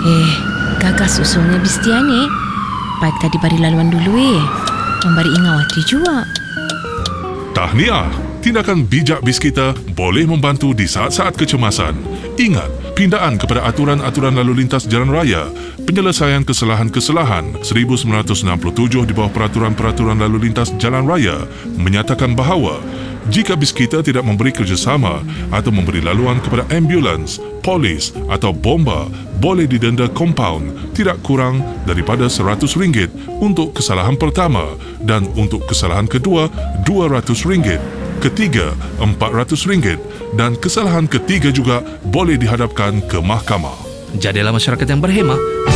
Gagas usulnya Bistia ni. Baik tadi bari laluan dulu memberi ingawati juga. Tahniah, tindakan bijak BIS kita boleh membantu di saat-saat kecemasan. Ingat, pindaan kepada aturan-aturan lalu lintas jalan raya, penyelesaian kesalahan-kesalahan 1967 di bawah peraturan-peraturan lalu lintas jalan raya menyatakan bahawa jika BIS kita tidak memberi kerjasama atau memberi laluan kepada ambulans, polis atau bomba, boleh didenda kompaun tidak kurang daripada RM100 untuk kesalahan pertama dan untuk kesalahan kedua RM200, ketiga RM400 dan kesalahan ketiga juga boleh dihadapkan ke mahkamah. Jadilah masyarakat yang berhemah.